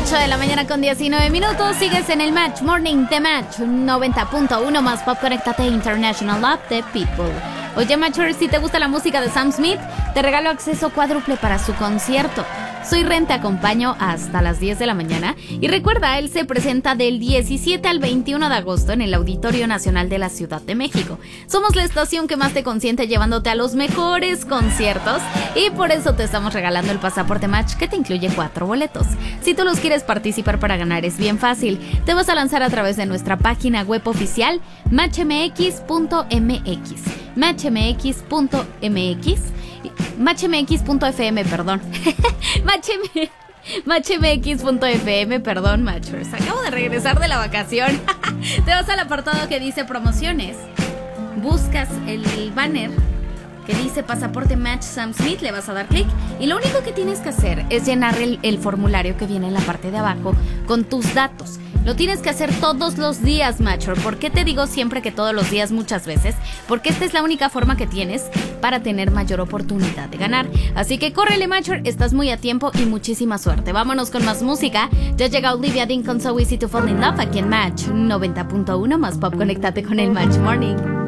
8 de la mañana con 19 minutos. Sigues en el Match Morning de Match 90.1 más Pop. Conéctate International Love de Pitbull. Oye, Matcher, si te gusta la música de Sam Smith, te regalo acceso cuádruple para su concierto. Soy Ren, te acompaño hasta las 10 de la mañana. Y recuerda, él se presenta del 17 al 21 de agosto en el Auditorio Nacional de la Ciudad de México. Somos la estación que más te consiente llevándote a los mejores conciertos. Y por eso te estamos regalando el pasaporte Match, que te incluye 4 boletos. Si tú los quieres participar para ganar, es bien fácil. Te vas a lanzar a través de nuestra página web oficial, matchmx.mx. Matchmx.fm, perdón. Matchmx.fm, perdón, Matchers. Acabo de regresar de la vacación. Te vas al apartado que dice promociones. Buscas el banner que dice pasaporte Match Sam Smith, le vas a dar clic y lo único que tienes que hacer es llenar el formulario que viene en la parte de abajo con tus datos. Lo tienes que hacer todos los días, Matcher. ¿Por qué te digo siempre que todos los días, muchas veces? Porque esta es la única forma que tienes para tener mayor oportunidad de ganar. Así que córrele, Matcher, estás muy a tiempo y muchísima suerte. Vámonos con más música. Ya llega Olivia Dean con So Easy to Fall in Love aquí en Match 90.1 más Pop. Conéctate con el Match Morning.